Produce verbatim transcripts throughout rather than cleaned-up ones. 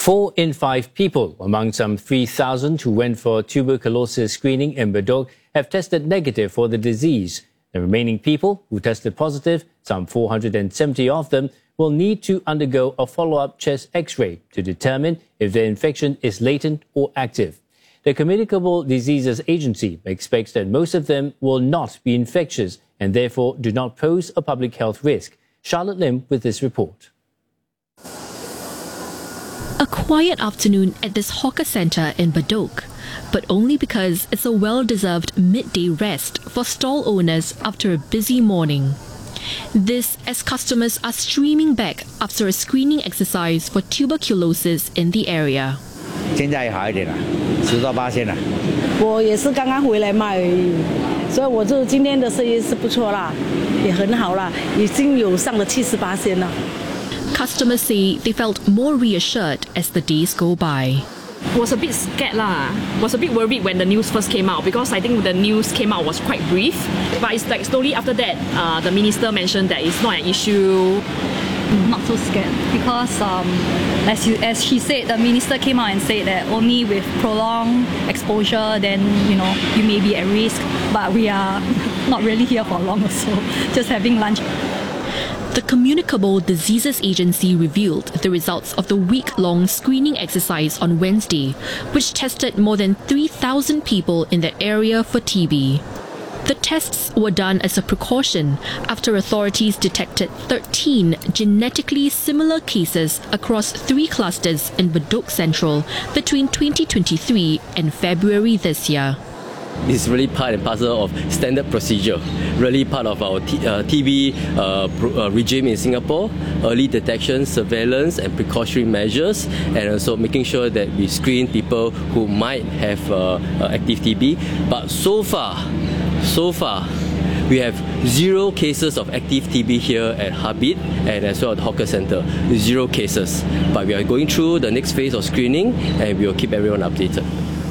Four in five people among some three thousand who went for tuberculosis screening in Bedok have tested negative for the disease. The remaining people who tested positive, some four hundred seventy of them, will need to undergo a follow-up chest X-ray to determine if their infection is latent or active. The Communicable Diseases Agency expects that most of them will not be infectious and therefore do not pose a public health risk. Charlotte Lim with this report. A quiet afternoon at this hawker centre in Bedok, but only because it's a well-deserved midday rest for stall owners after a busy morning. This as customers are streaming back after a screening exercise for tuberculosis in the area. 现在好一点了，十到八千了。 我也是刚刚回来卖而已，所以我就今天的生意是不错啦，也很好啦，已经有上了七十八千了。 Customers say they felt more reassured as the days go by. Was a bit scared lah. Was a bit worried when the news first came out because I think the news came out was quite brief. But it's like slowly after that, uh, the minister mentioned that it's not an issue. Not so scared because um, as you, as she said, the minister came out and said that only with prolonged exposure, then you know you may be at risk. But we are not really here for long, so just having lunch. The Communicable Diseases Agency revealed the results of the week-long screening exercise on Wednesday, which tested more than three thousand people in the area for T B. The tests were done as a precaution after authorities detected thirteen genetically similar cases across three clusters in Bedok Central between twenty twenty-three and February this year. It's really part and parcel of standard procedure, really part of our T, uh, T B uh, pro, uh, regime in Singapore, early detection, surveillance and precautionary measures, and also making sure that we screen people who might have uh, uh, active T B. But so far, so far, we have zero cases of active T B here at Habib and as well at the hawker centre. Zero cases. But we are going through the next phase of screening and we will keep everyone updated.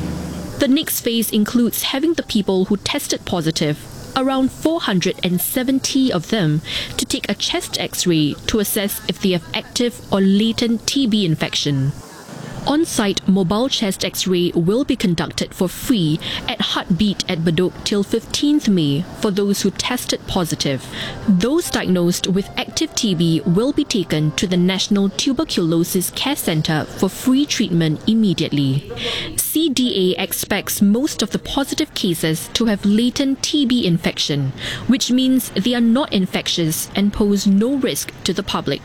The next phase includes having the people who tested positive, around four hundred seventy of them, to take a chest X-ray to assess if they have active or latent T B infection. On-site mobile chest X-ray will be conducted for free at Heartbeat at Bedok till fifteenth May for those who tested positive. Those diagnosed with active T B will be taken to the National Tuberculosis Care Centre for free treatment immediately. C D A expects most of the positive cases to have latent T B infection, which means they are not infectious and pose no risk to the public.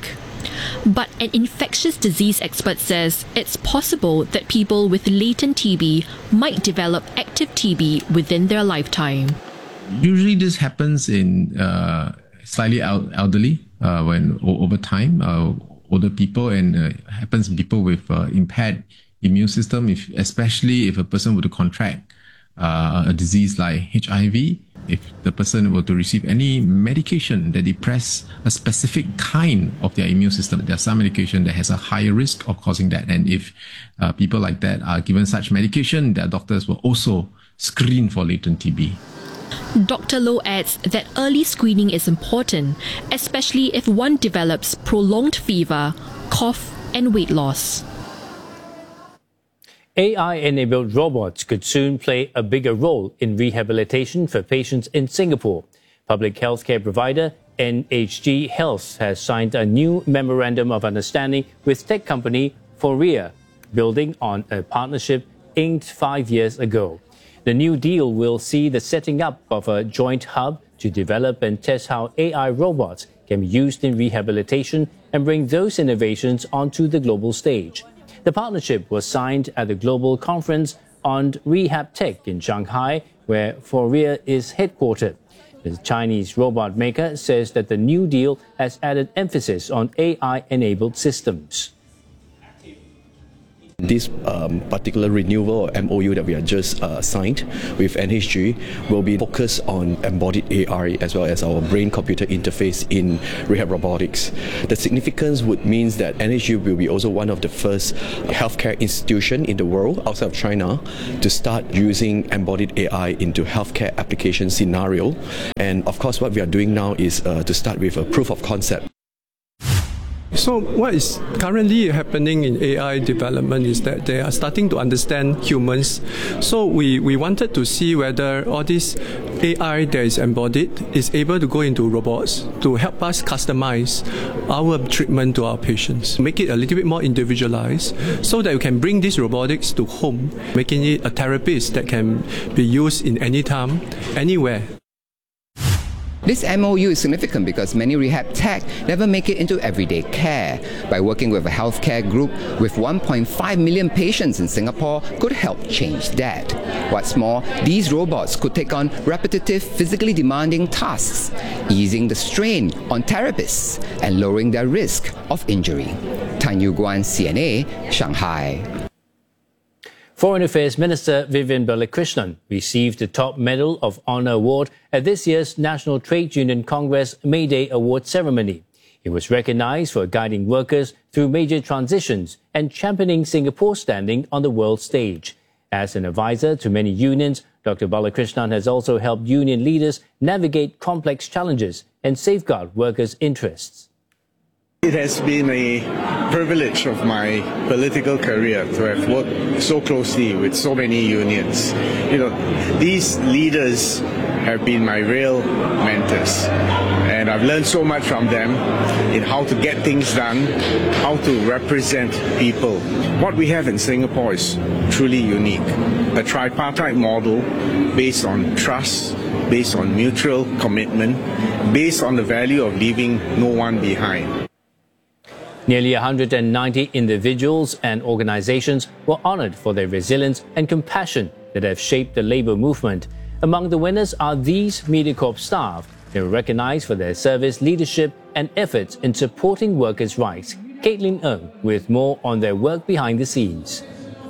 But an infectious disease expert says it's possible that people with latent T B might develop active T B within their lifetime. Usually this happens in uh, slightly elderly, uh, when over time, uh, older people, and uh, happens in people with uh, impaired immune system, if, especially if a person were to contract uh, a disease like H I V. If the person were to receive any medication that depress a specific kind of their immune system, there's some medication that has a higher risk of causing that. And if uh, people like that are given such medication, their doctors will also screen for latent T B. Doctor Low adds that early screening is important, especially if one develops prolonged fever, cough, and weight loss. A I-enabled robots could soon play a bigger role in rehabilitation for patients in Singapore. Public healthcare provider N H G Health has signed a new memorandum of understanding with tech company Foria, building on a partnership inked five years ago. The new deal will see the setting up of a joint hub to develop and test how A I robots can be used in rehabilitation and bring those innovations onto the global stage. The partnership was signed at the Global Conference on Rehab Tech in Shanghai, where Foria is headquartered. The Chinese robot maker says that the new deal has added emphasis on A I-enabled systems. This um, particular renewal or M O U that we have just uh, signed with N H G will be focused on embodied A I as well as our brain-computer interface in rehab robotics. The significance would mean that N H G will be also one of the first healthcare institutions in the world outside of China to start using embodied A I into healthcare application scenario. And of course, what we are doing now is uh, to start with a proof of concept. So what is currently happening in A I development is that they are starting to understand humans. So we, we wanted to see whether all this A I that is embodied is able to go into robots to help us customize our treatment to our patients, make it a little bit more individualized so that we can bring this robotics to home, making it a therapist that can be used in any time, anywhere. This M O U is significant because many rehab tech never make it into everyday care. By working with a healthcare group with one point five million patients in Singapore could help change that. What's more, these robots could take on repetitive, physically demanding tasks, easing the strain on therapists and lowering their risk of injury. Tan Yu Guan, C N A, Shanghai. Foreign Affairs Minister Vivian Balakrishnan received the top Medal of Honor award at this year's National Trade Union Congress May Day Award ceremony. He was recognized for guiding workers through major transitions and championing Singapore's standing on the world stage. As an advisor to many unions, Doctor Balakrishnan has also helped union leaders navigate complex challenges and safeguard workers' interests. It has been a privilege of my political career to have worked so closely with so many unions. You know, these leaders have been my real mentors, and I've learned so much from them in how to get things done, how to represent people. What we have in Singapore is truly unique. A tripartite model based on trust, based on mutual commitment, based on the value of leaving no one behind. Nearly one hundred ninety individuals and organizations were honored for their resilience and compassion that have shaped the labor movement. Among the winners are these MediaCorp staff. They were recognized for their service, leadership, and efforts in supporting workers' rights. Caitlin Ng with more on their work behind the scenes.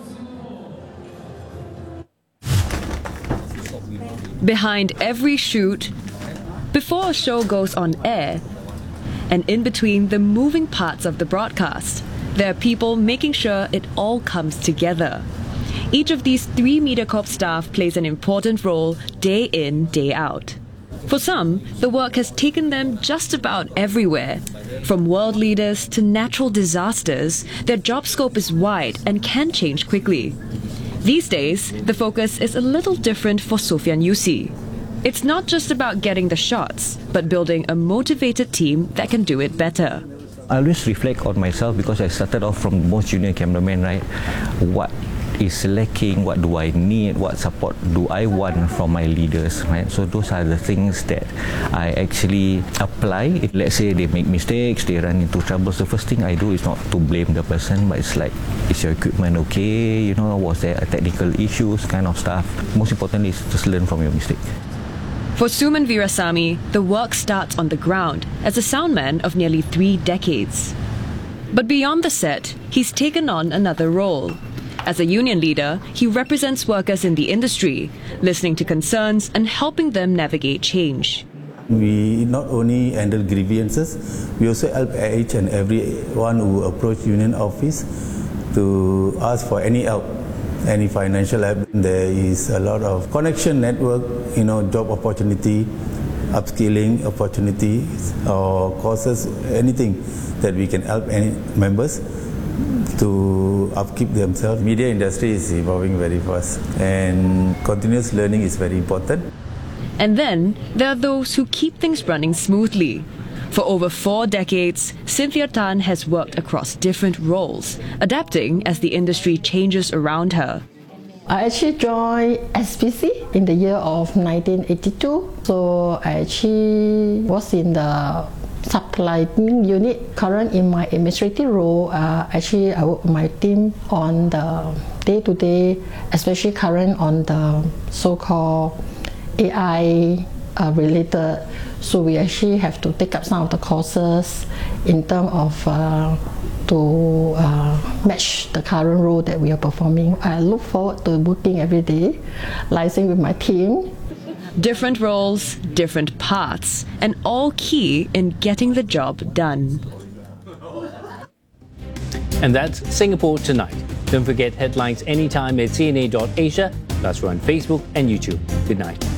Behind every shoot, before a show goes on air, and in between the moving parts of the broadcast, there are people making sure it all comes together. Each of these three MediaCorp staff plays an important role day in, day out. For some, the work has taken them just about everywhere. From world leaders to natural disasters, their job scope is wide and can change quickly. These days, the focus is a little different for Sofian Yusi. It's not just about getting the shots, but building a motivated team that can do it better. I always reflect on myself because I started off from most junior cameraman, right? What is lacking? What do I need? What support do I want from my leaders, right? So those are the things that I actually apply. If, let's say they make mistakes, they run into troubles, the first thing I do is not to blame the person, but it's like, is your equipment okay? You know, was there a technical issues, kind of stuff. Most importantly is just learn from your mistake. For Suman Virasamy, the work starts on the ground as a soundman of nearly three decades. But beyond the set, he's taken on another role. As a union leader, he represents workers in the industry, listening to concerns and helping them navigate change. We not only handle grievances, we also help each and everyone who approach union office to ask for any help. Any financial help. There is a lot of connection network, you know, job opportunity, upskilling opportunities, or courses, anything that we can help any members to upkeep themselves. Media industry is evolving very fast, and continuous learning is very important. And then there are those who keep things running smoothly. For over four decades, Cynthia Tan has worked across different roles, adapting as the industry changes around her. I actually joined S P C in the year of nineteen eighty-two. So I actually was in the supplying unit. Current in my administrative role, uh, actually I work with my team on the day-to-day, especially current on the so-called A I uh, related. So we actually have to take up some of the courses in terms of uh, to uh, match the current role that we are performing. I look forward to working every day, liaising with my team. Different roles, different paths, and all key in getting the job done. And that's Singapore Tonight. Don't forget headlines anytime at C N A dot Asia. Plus we're on Facebook and YouTube. Good night.